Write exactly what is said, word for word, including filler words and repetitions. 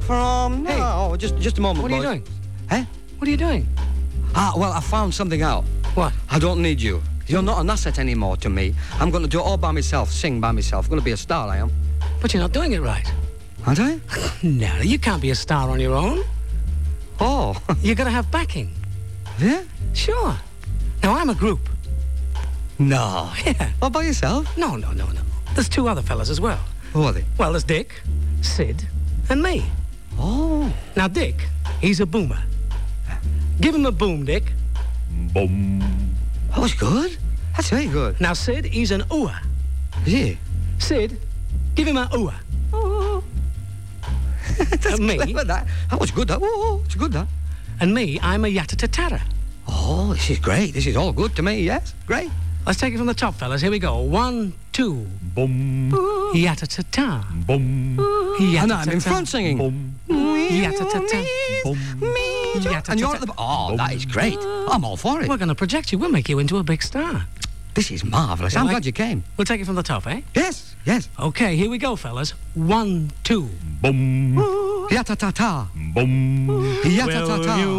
from now. Hey. Just, just a moment, What are boys. you doing? Eh? What are you doing? Ah, well, I found something out. What? I don't need you. You're not an asset anymore to me. I'm going to do it all by myself, sing by myself. I'm going to be a star, I am. But you're not doing it right. Aren't I? No, you can't be a star on your own. Oh. You're going to have backing. Yeah? Sure. Now, I'm a group. No. Yeah. All by yourself? No, no, no, no. There's two other fellas as well. Who are they? Well, there's Dick, Sid, and me. Oh. Now, Dick, he's a boomer. Give him a boom, Dick. Boom. That was good. That's very good. Now, Sid, he's an ooah. Is he? Sid, give him a ooah. Oh. That's And me, clever, that. That was good, that. Oh, it's good, that. and me, I'm a yatta-tatara. Oh, this is great. This is all good to me, yes? Great. Let's take it from the top, fellas. Here we go. One, two. Boom. Yatta-ta-ta. Boom. And I'm in front singing. Boom. Yatta-ta-ta. Boom. And you're at the... Oh, that is great. I'm all for it. We're going to project you. We'll make you into a big star. This is marvellous. You I'm like- glad you came. We'll take it from the top, eh? Yes, yes. Okay, here we go, fellas. One, two. Boom. Ya-ta-ta-ta. Boom. Ya-ta-ta-ta. Will you